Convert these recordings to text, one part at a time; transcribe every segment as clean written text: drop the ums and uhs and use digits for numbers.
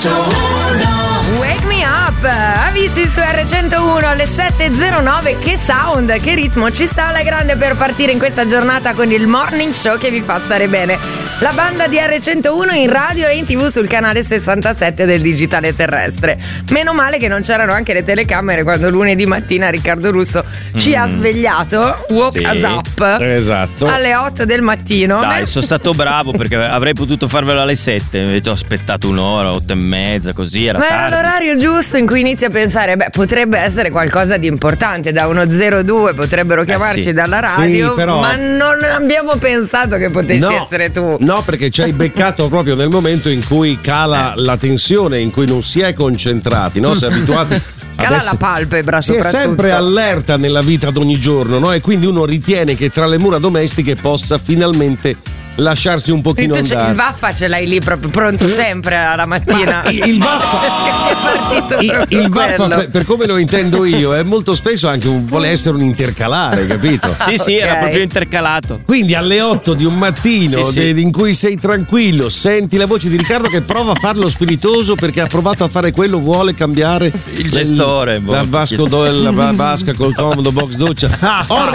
Wake me up, avvisti su R101 alle 7.09. Che sound, che ritmo ci sta alla grande per partire in questa giornata con il morning show che vi fa stare bene. La banda di R101 in radio e in TV sul canale 67 del digitale terrestre. Meno male che non c'erano anche le telecamere quando lunedì mattina Riccardo Russo ci ha svegliato, woke us up, esatto, alle 8 del mattino. Dai, sono stato bravo perché avrei potuto farvelo alle 7, invece ho aspettato un'ora, 8:30, così era tardi. Ma era l'orario giusto in cui inizi a pensare, potrebbe essere qualcosa di importante, da 102 potrebbero chiamarci sì. dalla radio, sì, però... ma non abbiamo pensato che potessi essere tu. No, perché ci hai beccato proprio nel momento in cui cala la tensione, in cui non si è concentrati, no? Si è abituati. Cala la palpebra, si soprattutto. è sempre allerta nella vita d'ogni giorno, no? E quindi uno ritiene che tra le mura domestiche possa finalmente lasciarsi un pochino andare. Il vaffa ce l'hai lì proprio pronto sempre alla mattina. Il vaffa il vaffa per come lo intendo io è molto spesso anche vuole essere un intercalare, capito? Sì, era proprio intercalato. Quindi alle 8 di un mattino in cui sei tranquillo, senti la voce di Riccardo che prova a farlo spiritoso perché ha provato a fare quello, vuole cambiare il gestore, la vasca col comodo box doccia. Ho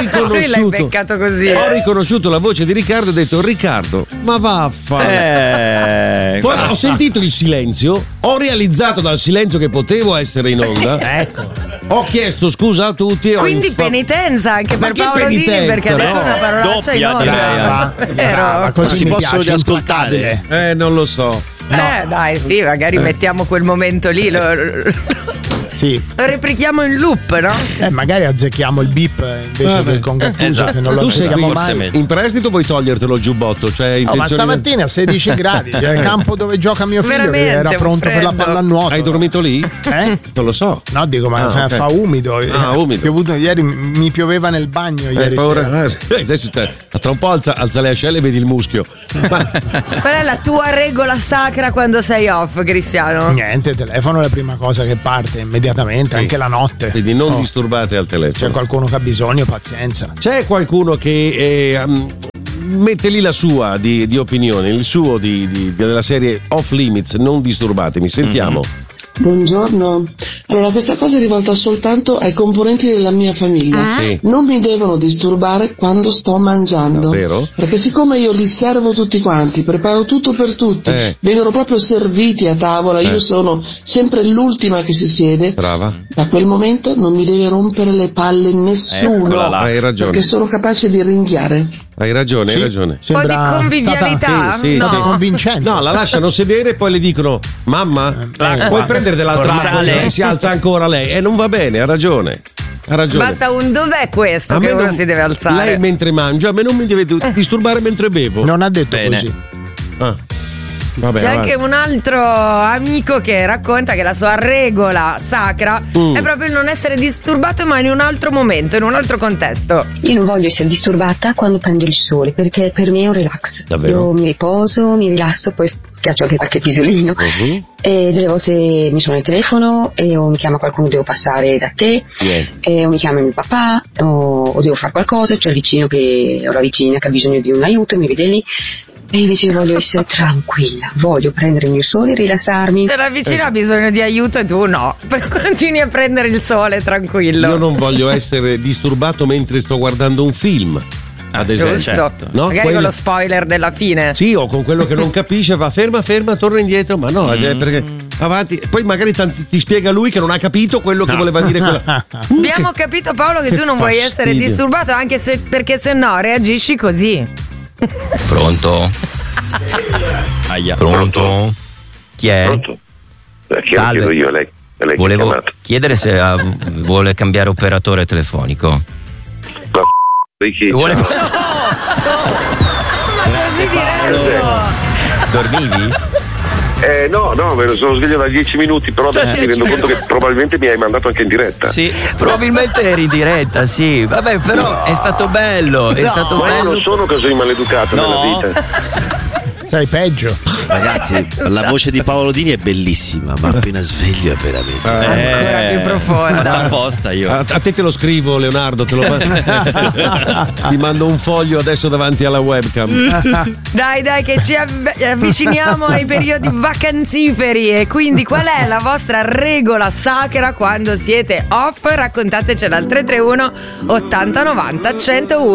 riconosciuto la voce di Riccardo e ho detto: Riccardo, ma vaffa. Poi ho sentito il silenzio, ho realizzato dal silenzio che potevo essere in onda. Ecco. Ho chiesto scusa a tutti. Quindi penitenza anche per Paolo Dini, perché ha detto una parolaccia in onda. Ma così si possono riascoltare. Non lo so. Dai, sì, magari mettiamo quel momento lì. Sì. Lo replichiamo in loop, no? Magari azzecchiamo il beep invece del con Gattuso, che non lo azzecchiamo mai. In prestito vuoi toglierlo il giubbotto? Cioè, ma stamattina a 16 gradi, il campo dove gioca mio figlio che era pronto per la pallanuoto. Hai dormito lì? Non lo so. No, dico, ma fa umido. Umido. Ieri mi pioveva nel bagno ieri sera. Adesso tra un po' alza le ascelle e vedi il muschio. Qual è la tua regola sacra quando sei off, Cristiano? Niente, telefono è la prima cosa che parte immediatamente, anche la notte. Quindi non disturbate al telefono. C'è qualcuno che ha bisogno, pazienza. C'è qualcuno che mette lì la sua di opinione, il suo della serie Off Limits, non disturbatemi. Sentiamo. Buongiorno. Allora, questa cosa è rivolta soltanto ai componenti della mia famiglia. Sì. Non mi devono disturbare quando sto mangiando. Davvero? Perché siccome io li servo tutti quanti, preparo tutto per tutti, vengono proprio serviti a tavola, io sono sempre l'ultima che si siede. Brava. Da quel momento non mi deve rompere le palle nessuno. Hai ragione. Perché sono capace di ringhiare. Hai ragione. Un po' di convivialità. Sì, convincente. No, la lasciano sedere e poi le dicono: mamma, puoi prendere dell'altra acqua? E si alza ancora lei. E non va bene, ha ragione. Basta dov'è questo che uno si deve alzare? Lei mentre mangia, a me non mi deve disturbare mentre bevo. Non ha detto così. Vabbè, c'è anche un altro amico che racconta che la sua regola sacra è proprio il non essere disturbato, ma in un altro momento, in un altro contesto. Io non voglio essere disturbata quando prendo il sole, perché per me è un relax. Davvero? Io mi riposo, mi rilasso, poi schiaccio anche qualche pisolino e delle volte mi suona il telefono o mi chiama qualcuno, devo passare da te, o mi chiama mio papà o devo fare qualcosa, c'è il vicino o la vicina che ha bisogno di un aiuto, mi vede lì. E invece voglio essere tranquilla, voglio prendere il mio sole e rilassarmi. Se la vicina ha bisogno di aiuto e tu no, continui a prendere il sole tranquillo. Io non voglio essere disturbato mentre sto guardando un film, ad esempio. Certo. No? Magari con lo spoiler della fine. Sì, o con quello che non capisce, va ferma, torna indietro, ma no, perché avanti. Poi magari ti spiega lui che non ha capito quello che voleva dire quella. Abbiamo capito, Paolo, che tu non vuoi essere disturbato, anche se perché se no reagisci così. Pronto? Aia. Pronto? Chi è? Pronto? Salve. Chiedo io, lei volevo chiedere se vuole cambiare operatore telefonico. Vuole... Ma così diretto. Dormivi? No, me ne sono svegliato da 10 minuti, però adesso mi rendo conto che probabilmente mi hai mandato anche in diretta. Sì, probabilmente eri in diretta, sì. Vabbè, però è stato bello, è stato bello. Io non sono così maleducato nella vita. Sei peggio. Ragazzi, la voce di Paolo Dini è bellissima, ma appena sveglio è veramente ancora più profonda. Apposta io. A te te lo scrivo, Leonardo, te lo ti mando un foglio adesso davanti alla webcam. Dai che ci avviciniamo ai periodi vacanziferi, e quindi qual è la vostra regola sacra quando siete off? Raccontatecela al 331 80 90 101.